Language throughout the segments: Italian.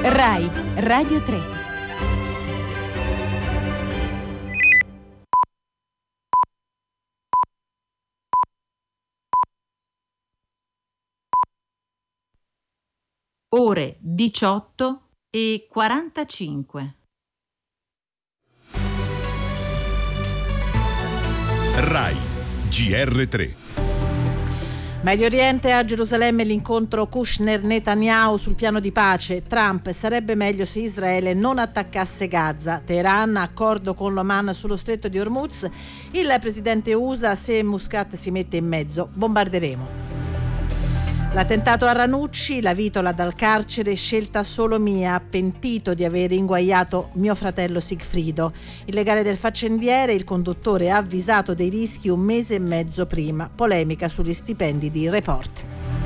Rai Radio 3. Ore 18:45. Rai GR3. Medio Oriente, a Gerusalemme l'incontro Kushner-Netanyahu sul piano di pace. Trump: sarebbe meglio se Israele non attaccasse Gaza. Teheran: accordo con l'Oman sullo stretto di Hormuz. Il presidente USA: se Muscat si mette in mezzo, bombarderemo. L'attentato a Ranucci, la vitola dal carcere, scelta solo mia, pentito di aver inguaiato mio fratello Sigfrido. Il legale del faccendiere, il conduttore ha avvisato dei rischi un mese e mezzo prima. Polemica sugli stipendi di Report.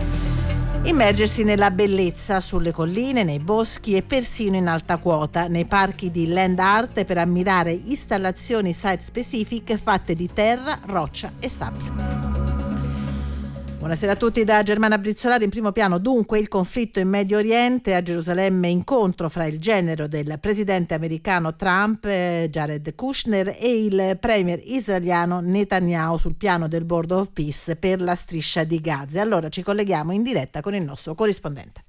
Immergersi nella bellezza, sulle colline, nei boschi e persino in alta quota, nei parchi di land art per ammirare installazioni site specific fatte di terra, roccia e sabbia. Buonasera a tutti da Germana Brizzolari. In primo piano dunque il conflitto in Medio Oriente. A Gerusalemme incontro fra il genero del presidente americano Trump, Jared Kushner, e il premier israeliano Netanyahu sul piano del Board of Peace per la striscia di Gaza. Allora ci colleghiamo in diretta con il nostro corrispondente.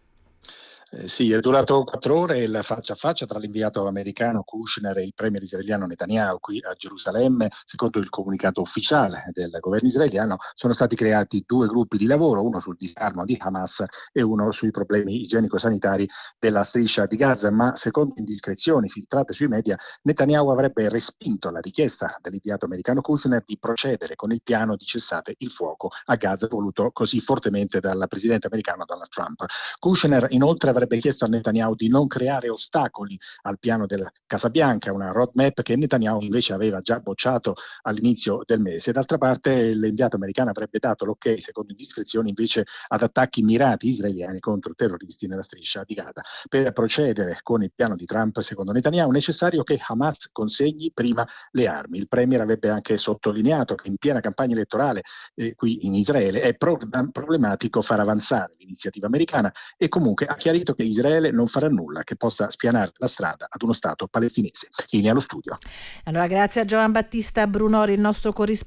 Sì, è durato 4 ore il faccia a faccia tra l'inviato americano Kushner e il premier israeliano Netanyahu qui a Gerusalemme. Secondo il comunicato ufficiale del governo israeliano sono stati creati 2 gruppi di lavoro, uno sul disarmo di Hamas e uno sui problemi igienico-sanitari della striscia di Gaza, ma secondo indiscrezioni filtrate sui media Netanyahu avrebbe respinto la richiesta dell'inviato americano Kushner di procedere con il piano di cessate il fuoco a Gaza voluto così fortemente dal presidente americano Donald Trump. Kushner inoltre avrebbe chiesto a Netanyahu di non creare ostacoli al piano della Casa Bianca, una roadmap che Netanyahu invece aveva già bocciato all'inizio del mese. D'altra parte l'inviato americano avrebbe dato l'ok, secondo indiscrezioni, invece ad attacchi mirati israeliani contro terroristi nella striscia di Gaza. Per procedere con il piano di Trump, secondo Netanyahu, è necessario che Hamas consegni prima le armi. Il premier avrebbe anche sottolineato che in piena campagna elettorale qui in Israele è problematico far avanzare l'iniziativa americana e comunque ha chiarito che Israele non farà nulla che possa spianare la strada ad uno Stato palestinese. Linea allo studio. Allora, grazie a Giovan Battista Brunori, il nostro corrispondente.